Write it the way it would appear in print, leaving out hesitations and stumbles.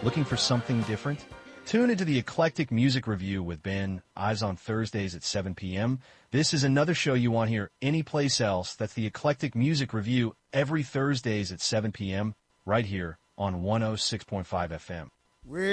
Looking for something different? Tune into the Eclectic Music Review with Ben, Eyes on Thursdays at 7 p.m. This is another show you won't hear anyplace else. That's the Eclectic Music Review every Thursdays at 7 p.m. right here on 106.5 FM.